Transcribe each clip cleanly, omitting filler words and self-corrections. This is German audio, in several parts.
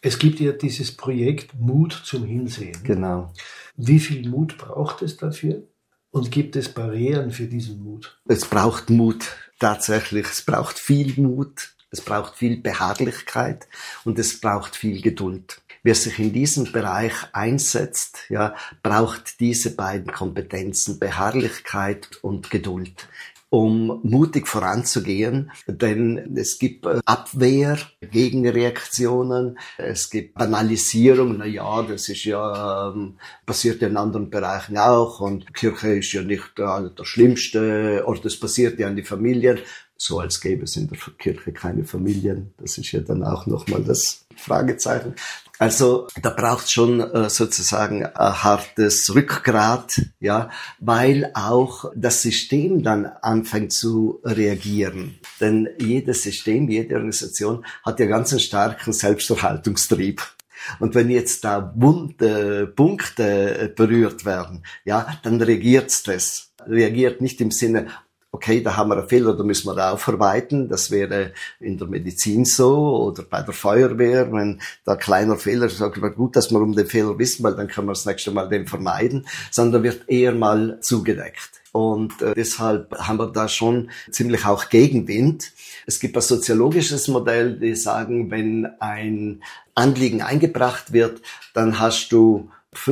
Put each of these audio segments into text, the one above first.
Es gibt ja dieses Projekt Mut zum Hinsehen. Genau. Wie viel Mut braucht es dafür? Und gibt es Barrieren für diesen Mut? Es braucht Mut, tatsächlich. Es braucht viel Mut, es braucht viel Beharrlichkeit und es braucht viel Geduld. Wer sich in diesem Bereich einsetzt, ja, braucht diese beiden Kompetenzen, Beharrlichkeit und Geduld, um mutig voranzugehen, denn es gibt Abwehr, Gegenreaktionen, es gibt Banalisierung, na ja, das ist ja, passiert ja in anderen Bereichen auch und Kirche ist ja nicht der schlimmste Ort, das passiert ja in die Familien, so als gäbe es in der Kirche keine Familien, das ist ja dann auch nochmal das Fragezeichen. Also da braucht schon sozusagen ein hartes Rückgrat, ja, weil auch das System dann anfängt zu reagieren. Denn jedes System, jede Organisation hat ja ganz einen starken Selbsterhaltungstrieb. Und wenn jetzt da wunde Punkte berührt werden, ja, dann reagiert das. Reagiert nicht im Sinne, okay, da haben wir einen Fehler, da müssen wir da aufarbeiten. Das wäre in der Medizin so oder bei der Feuerwehr, wenn da ein kleiner Fehler ist, sagt man, gut, dass wir um den Fehler wissen, weil dann können wir das nächste Mal den vermeiden, sondern wird eher mal zugedeckt. Und deshalb haben wir da schon ziemlich auch Gegenwind. Es gibt ein soziologisches Modell, die sagen, wenn ein Anliegen eingebracht wird, dann hast du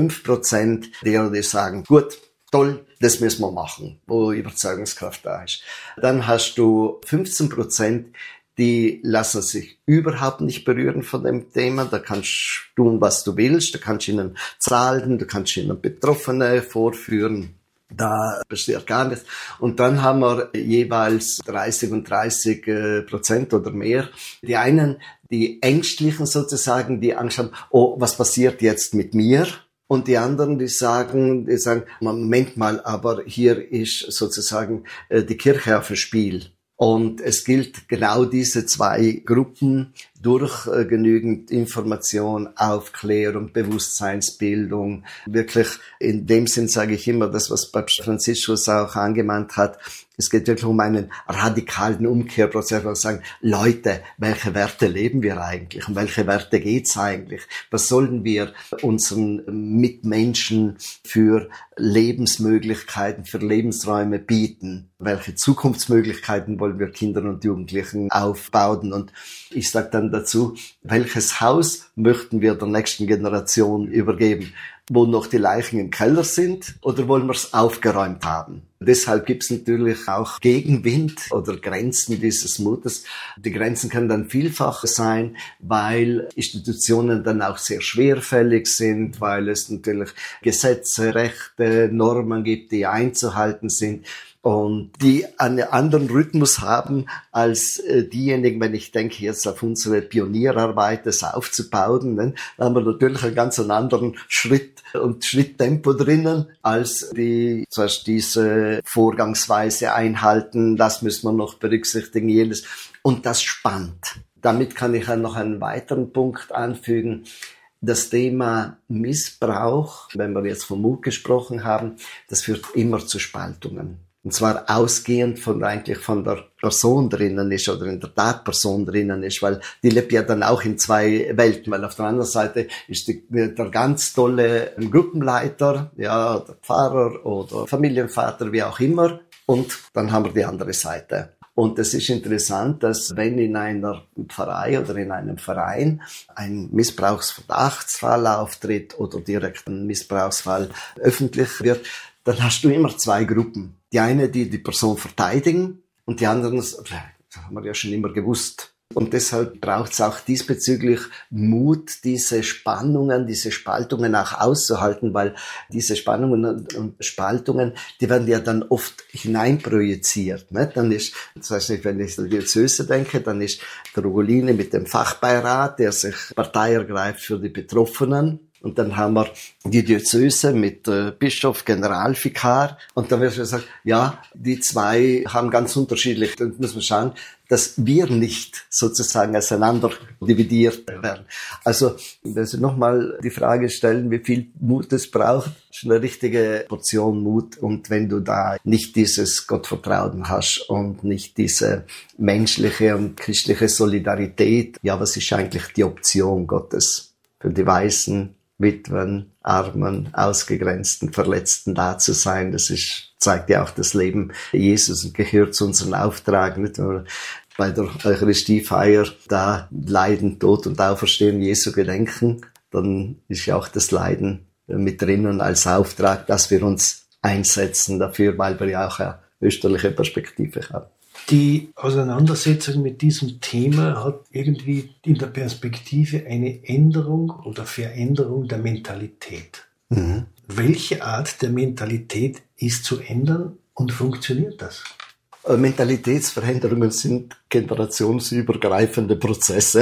5% derer, die sagen, gut, toll, das müssen wir machen, wo Überzeugungskraft da ist. Dann hast du 15%, die lassen sich überhaupt nicht berühren von dem Thema. Da kannst du tun, was du willst. Da kannst du ihnen Zahlen, du kannst ihnen Betroffene vorführen. Da passiert gar nichts. Und dann haben wir jeweils 30 und 30% oder mehr. Die einen, die Ängstlichen sozusagen, die Angst haben, oh, was passiert jetzt mit mir? Und die anderen, die sagen, Moment mal, aber hier ist sozusagen die Kirche auf dem Spiel. Und es gilt genau diese zwei Gruppen durch genügend Information, Aufklärung, Bewusstseinsbildung. Wirklich in dem Sinn sage ich immer, das, was Papst Franziskus auch angemahnt hat, es geht wirklich um einen radikalen Umkehrprozess, wo wir sagen, Leute, welche Werte leben wir eigentlich? Um welche Werte geht's eigentlich? Was sollen wir unseren Mitmenschen für Lebensmöglichkeiten, für Lebensräume bieten? Welche Zukunftsmöglichkeiten wollen wir Kindern und Jugendlichen aufbauen? Und ich sage dann dazu, welches Haus möchten wir der nächsten Generation übergeben? Wo noch die Leichen im Keller sind, oder wollen wir es aufgeräumt haben? Deshalb gibt es natürlich auch Gegenwind oder Grenzen dieses Mutes. Die Grenzen können dann vielfach sein, weil Institutionen dann auch sehr schwerfällig sind, weil es natürlich Gesetze, Rechte, Normen gibt, die einzuhalten sind und die einen anderen Rhythmus haben als diejenigen, wenn ich denke jetzt auf unsere Pionierarbeit, das aufzubauen, ne? Da haben wir natürlich einen ganz anderen Schritt und Schritttempo drinnen, als die zuerst diese Vorgangsweise einhalten, das müssen wir noch berücksichtigen, jenes. Und das spannt. Damit kann ich noch einen weiteren Punkt anfügen. Das Thema Missbrauch, wenn wir jetzt vom Mut gesprochen haben, das führt immer zu Spaltungen. Und zwar ausgehend von eigentlich von der Person drinnen ist oder in der Tatperson drinnen ist, weil die lebt ja dann auch in zwei Welten, weil auf der anderen Seite ist der ganz tolle Gruppenleiter, ja, der Pfarrer oder Familienvater, wie auch immer, und dann haben wir die andere Seite. Und es ist interessant, dass wenn in einer Pfarrei oder in einem Verein ein Missbrauchsverdachtsfall auftritt oder direkt ein Missbrauchsfall öffentlich wird, dann hast du immer zwei Gruppen. Die eine, die die Person verteidigen, und die anderen, das haben wir ja schon immer gewusst. Und deshalb braucht es auch diesbezüglich Mut, diese Spannungen, diese Spaltungen auch auszuhalten, weil diese Spannungen und Spaltungen, die werden ja dann oft hineinprojiziert. Ne? Dann ist, das heißt nicht, wenn ich an die Diözese denke, dann ist der Ugolini mit dem Fachbeirat, der sich Partei ergreift für die Betroffenen. Und dann haben wir die Diözese mit Bischof, Generalvikar. Und dann wird gesagt, ja, die zwei haben ganz unterschiedlich. Dann muss man schauen, dass wir nicht sozusagen auseinander dividiert werden. Also, wenn Sie nochmal die Frage stellen, wie viel Mut es braucht, ist eine richtige Portion Mut. Und wenn du da nicht dieses Gottvertrauen hast und nicht diese menschliche und christliche Solidarität, ja, was ist eigentlich die Option Gottes für die Weißen, Witwen, Armen, Ausgegrenzten, Verletzten da zu sein? Das zeigt ja auch das Leben Jesus und gehört zu unserem Auftrag, nicht? Bei der Eucharistiefeier da Leiden, Tod und Auferstehen Jesu gedenken, dann ist ja auch das Leiden mit drinnen als Auftrag, dass wir uns einsetzen dafür, weil wir ja auch eine österliche Perspektive haben. Die Auseinandersetzung mit diesem Thema hat irgendwie in der Perspektive eine Änderung oder Veränderung der Mentalität. Mhm. Welche Art der Mentalität ist zu ändern und funktioniert das? Mentalitätsveränderungen sind generationsübergreifende Prozesse.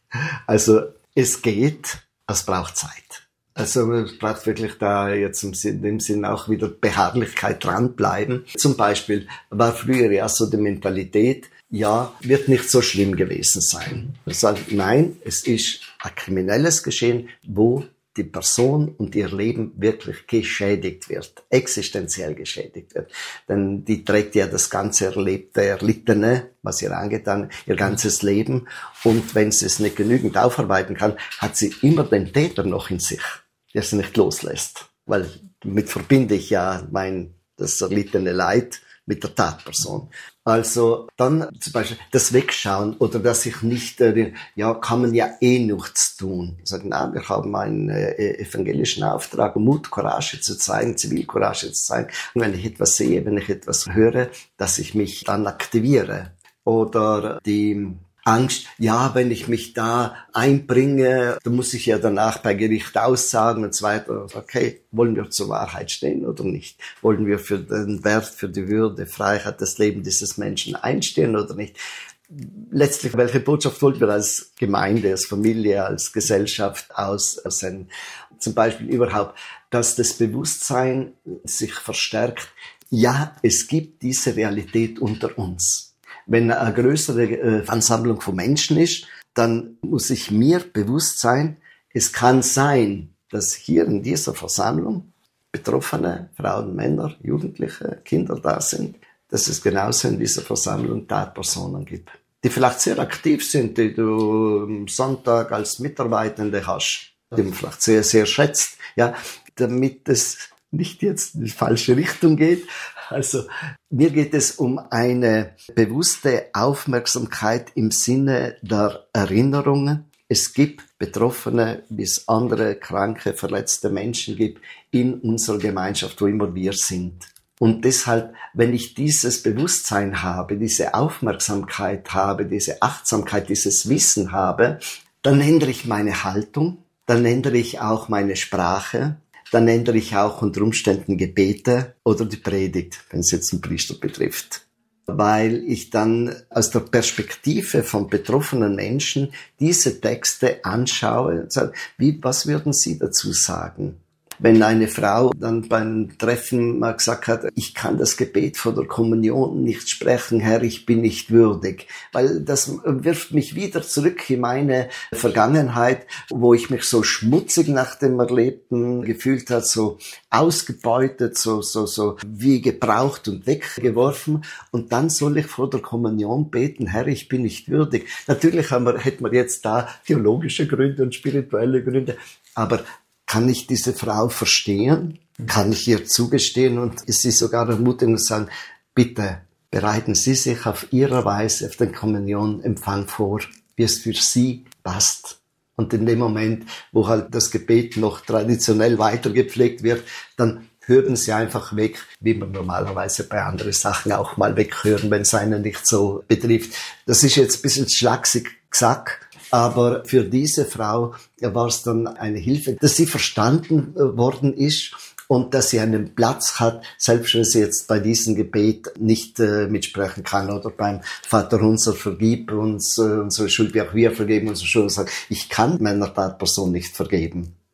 Also es geht, es braucht Zeit. Also es braucht wirklich da jetzt in dem Sinn auch wieder Beharrlichkeit dranbleiben. Zum Beispiel war früher ja so die Mentalität, ja, wird nicht so schlimm gewesen sein. Man sagt, nein, es ist ein kriminelles Geschehen, wo die Person und ihr Leben wirklich geschädigt wird, existenziell geschädigt wird. Denn die trägt ja das ganze Erlittene, was ihr angetan, ihr ganzes Leben. Und wenn sie es nicht genügend aufarbeiten kann, hat sie immer den Täter noch in sich, der sie nicht loslässt. Weil damit verbinde ich ja das erlittene Leid mit der Tatperson. Also dann zum Beispiel das Wegschauen oder dass ich nicht, kann man ja nichts tun. Sagen, na, wir haben einen evangelischen Auftrag, Mut, Courage zu zeigen, Zivilcourage zu zeigen. Und wenn ich etwas sehe, wenn ich etwas höre, dass ich mich dann aktiviere. Oder die Angst, ja, wenn ich mich da einbringe, dann muss ich ja danach bei Gericht aussagen und so weiter. Okay, wollen wir zur Wahrheit stehen oder nicht? Wollen wir für den Wert, für die Würde, Freiheit, das Leben dieses Menschen einstehen oder nicht? Letztlich, welche Botschaft wollen wir als Gemeinde, als Familie, als Gesellschaft aussenden? Zum Beispiel überhaupt, dass das Bewusstsein sich verstärkt. Ja, es gibt diese Realität unter uns. Wenn eine größere Ansammlung von Menschen ist, dann muss ich mir bewusst sein, es kann sein, dass hier in dieser Versammlung Betroffene, Frauen, Männer, Jugendliche, Kinder da sind, dass es genauso in dieser Versammlung Tatpersonen gibt, die vielleicht sehr aktiv sind, die du am Sonntag als Mitarbeitende hast, die man vielleicht sehr, sehr schätzt, ja, damit es nicht jetzt in die falsche Richtung geht. Also mir geht es um eine bewusste Aufmerksamkeit im Sinne der Erinnerungen. Es gibt Betroffene, wie es andere kranke, verletzte Menschen gibt in unserer Gemeinschaft, wo immer wir sind. Und deshalb, wenn ich dieses Bewusstsein habe, diese Aufmerksamkeit habe, diese Achtsamkeit, dieses Wissen habe, dann ändere ich meine Haltung, dann ändere ich auch meine Sprache, dann ändere ich auch unter Umständen Gebete oder die Predigt, wenn es jetzt einen Priester betrifft. Weil ich dann aus der Perspektive von betroffenen Menschen diese Texte anschaue und sage, was würden Sie dazu sagen? Wenn eine Frau dann beim Treffen mal gesagt hat, ich kann das Gebet vor der Kommunion nicht sprechen, Herr, ich bin nicht würdig. Weil das wirft mich wieder zurück in meine Vergangenheit, wo ich mich so schmutzig nach dem Erlebten gefühlt habe, so ausgebeutet, so wie gebraucht und weggeworfen. Und dann soll ich vor der Kommunion beten, Herr, ich bin nicht würdig. Natürlich hätte man jetzt da theologische Gründe und spirituelle Gründe, aber kann ich diese Frau verstehen? Kann ich ihr zugestehen und sie sogar ermutigen und sagen, bitte bereiten Sie sich auf Ihre Weise auf den Kommunionempfang vor, wie es für Sie passt. Und in dem Moment, wo halt das Gebet noch traditionell weitergepflegt wird, dann hören Sie einfach weg, wie man normalerweise bei anderen Sachen auch mal weghören, wenn es einen nicht so betrifft. Das ist jetzt ein bisschen schlaksig gesagt, aber für diese Frau war es dann eine Hilfe, dass sie verstanden worden ist und dass sie einen Platz hat, selbst wenn sie jetzt bei diesem Gebet nicht mitsprechen kann oder beim Vater unser, vergib uns unsere Schuld, wie auch wir vergeben unsere Schuld. Ich kann meiner Tatperson nicht vergeben.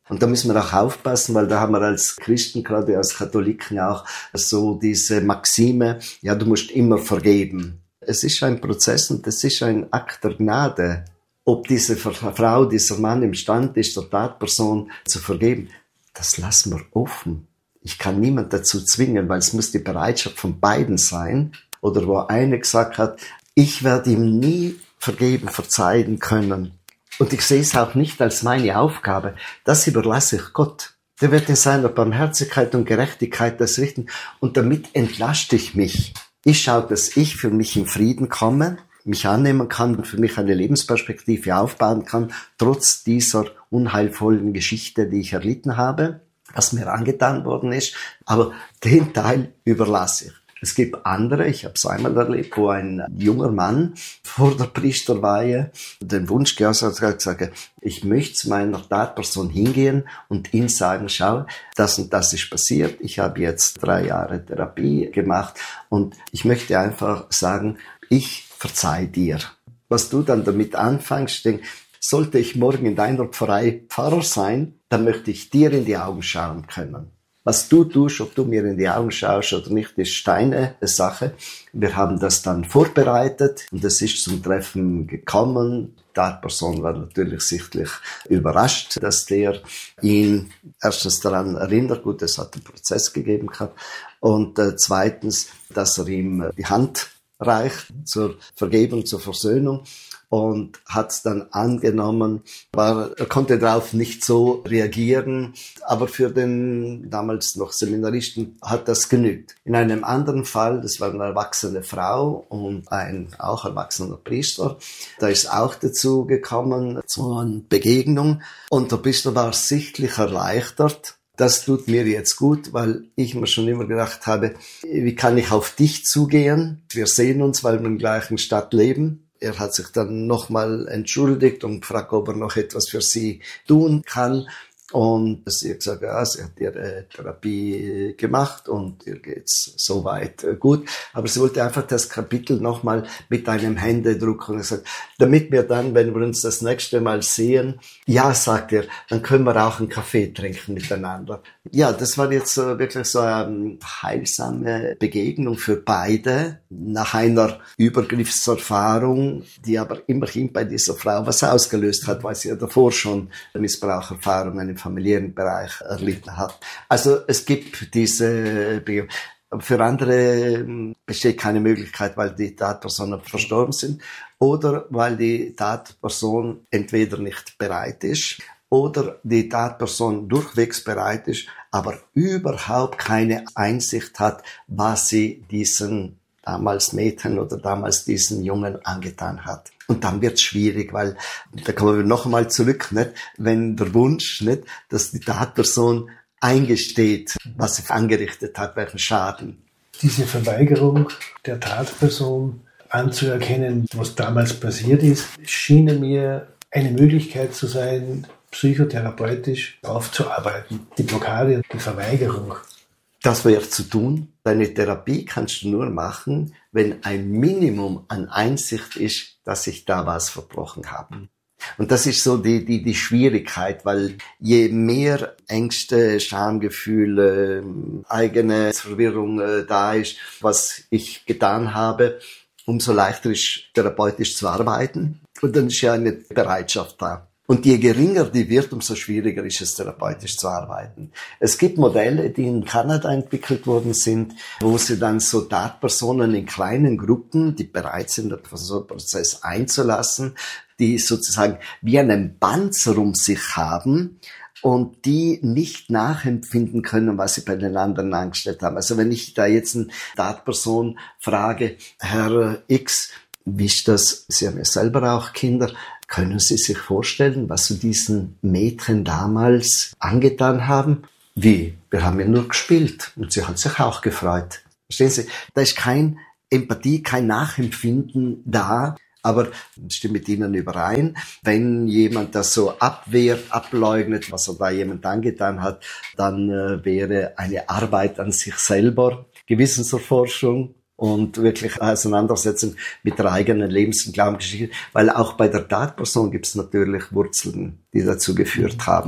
Und da müssen wir auch aufpassen, weil da haben wir als Christen, gerade als Katholiken auch so diese Maxime, ja, du musst immer vergeben. Es ist ein Prozess und es ist ein Akt der Gnade. Ob diese Frau, dieser Mann imstande ist, der Tatperson zu vergeben, das lassen wir offen. Ich kann niemand dazu zwingen, weil es muss die Bereitschaft von beiden sein. Oder wo einer gesagt hat, ich werde ihm nie vergeben, verzeihen können. Und ich sehe es auch nicht als meine Aufgabe. Das überlasse ich Gott. Der wird in seiner Barmherzigkeit und Gerechtigkeit das richten. Und damit entlaste ich mich. Ich schaue, dass ich für mich in Frieden komme, mich annehmen kann und für mich eine Lebensperspektive aufbauen kann, trotz dieser unheilvollen Geschichte, die ich erlitten habe, was mir angetan worden ist. Aber den Teil überlasse ich. Es gibt andere, ich habe es einmal erlebt, wo ein junger Mann vor der Priesterweihe den Wunsch geäußert hat, gesagt, ich möchte zu meiner Tatperson hingehen und ihm sagen, schau, das und das ist passiert, ich habe jetzt 3 Jahre Therapie gemacht und ich möchte einfach sagen, ich verzeih dir. Was du dann damit anfängst, denk, sollte ich morgen in deiner Pfarrei Pfarrer sein, dann möchte ich dir in die Augen schauen können. Was du tust, ob du mir in die Augen schaust oder nicht, ist deine Sache. Wir haben das dann vorbereitet und es ist zum Treffen gekommen. Die Tatperson war natürlich sichtlich überrascht, dass der ihn erstens daran erinnert, gut, es hat einen Prozess gegeben gehabt, und zweitens, dass er ihm die Hand reicht zur Vergebung, zur Versöhnung. Und hat dann angenommen, er konnte darauf nicht so reagieren, aber für den damals noch Seminaristen hat das genügt. In einem anderen Fall, das war eine erwachsene Frau und ein auch erwachsener Priester, da ist auch dazu gekommen, zu einer Begegnung, und der Priester war sichtlich erleichtert. Das tut mir jetzt gut, weil ich mir schon immer gedacht habe, wie kann ich auf dich zugehen? Wir sehen uns, weil wir in der gleichen Stadt leben. Er hat sich dann nochmal entschuldigt und gefragt, ob er noch etwas für sie tun kann. Und sie hat gesagt, ja, sie hat ihre Therapie gemacht und ihr geht's soweit gut. Aber sie wollte einfach das Kapitel nochmal mit einem Händedruck und gesagt, damit wir dann, wenn wir uns das nächste Mal sehen, ja, sagt er, dann können wir auch einen Kaffee trinken miteinander. Ja, das war jetzt wirklich so eine heilsame Begegnung für beide, nach einer Übergriffserfahrung, die aber immerhin bei dieser Frau was ausgelöst hat, weil sie ja davor schon Missbraucherfahrungen im familiären Bereich erlitten hat. Also es gibt diese Begegnung. Für andere besteht keine Möglichkeit, weil die Tatpersonen verstorben sind oder weil die Tatperson entweder nicht bereit ist oder die Tatperson durchwegs bereit ist, aber überhaupt keine Einsicht hat, was sie diesen damals Mädchen oder damals diesen Jungen angetan hat. Und dann wird's schwierig, weil da kommen wir noch einmal zurück, nicht? Wenn der Wunsch, nicht, dass die Tatperson eingesteht, was sie angerichtet hat, welchen Schaden. Diese Verweigerung der Tatperson anzuerkennen, was damals passiert ist, schien mir eine Möglichkeit zu sein, psychotherapeutisch aufzuarbeiten. Die Blockade, die Verweigerung. Das wäre zu tun. Deine Therapie kannst du nur machen, wenn ein Minimum an Einsicht ist, dass ich da was verbrochen habe. Und das ist so die Schwierigkeit, weil je mehr Ängste, Schamgefühle, eigene Verwirrung da ist, was ich getan habe, umso leichter ist therapeutisch zu arbeiten. Und dann ist ja eine Bereitschaft da. Und je geringer die wird, umso schwieriger ist es, therapeutisch zu arbeiten. Es gibt Modelle, die in Kanada entwickelt worden sind, wo sie dann so Tatpersonen in kleinen Gruppen, die bereit sind, so einen Prozess einzulassen, die sozusagen wie einen Panzer um sich haben und die nicht nachempfinden können, was sie bei den anderen angestellt haben. Also wenn ich da jetzt eine Tatperson frage, Herr X, wie ist das? Sie haben ja selber auch Kinder. Können Sie sich vorstellen, was Sie diesen Mädchen damals angetan haben? Wie? Wir haben ja nur gespielt und sie hat sich auch gefreut. Verstehen Sie? Da ist kein Empathie, kein Nachempfinden da. Aber ich stimme mit Ihnen überein, wenn jemand das so abwehrt, ableugnet, was er da jemand angetan hat, dann wäre eine Arbeit an sich selber, Gewissenserforschung und wirklich Auseinandersetzung mit der eigenen Lebens- und Glaubensgeschichte, weil auch bei der Tatperson gibt es natürlich Wurzeln, die dazu geführt haben.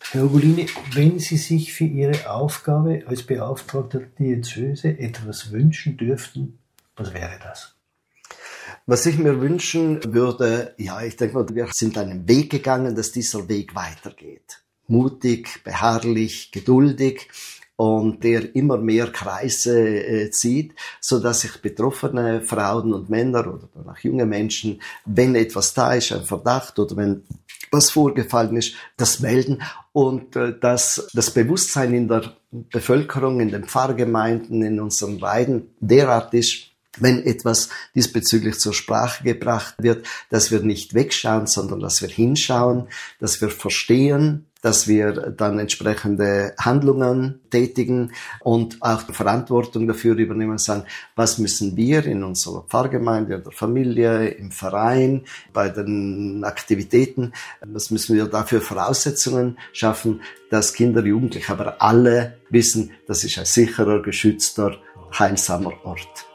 Herr Ugolini, wenn Sie sich für Ihre Aufgabe als Beauftragter der Diözese etwas wünschen dürften, was wäre das? Was ich mir wünschen würde, ich denke mal, wir sind einen Weg gegangen, dass dieser Weg weitergeht. Mutig, beharrlich, geduldig und der immer mehr Kreise zieht, so dass sich betroffene Frauen und Männer oder auch junge Menschen, wenn etwas da ist, ein Verdacht oder wenn was vorgefallen ist, das melden und dass das Bewusstsein in der Bevölkerung, in den Pfarrgemeinden, in unseren Reihen derart ist, wenn etwas diesbezüglich zur Sprache gebracht wird, dass wir nicht wegschauen, sondern dass wir hinschauen, dass wir verstehen, dass wir dann entsprechende Handlungen tätigen und auch die Verantwortung dafür übernehmen und sagen, was müssen wir in unserer Pfarrgemeinde, in der Familie, im Verein, bei den Aktivitäten, was müssen wir dafür Voraussetzungen schaffen, dass Kinder, Jugendliche, aber alle wissen, das ist ein sicherer, geschützter, heilsamer Ort.